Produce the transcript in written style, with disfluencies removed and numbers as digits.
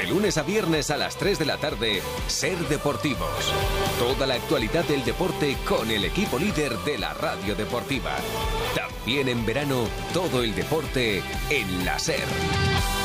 De lunes a viernes a las 3 de la tarde, Ser Deportivos. Toda la actualidad del deporte con el equipo líder de la radio deportiva. También en verano, todo el deporte en la SER.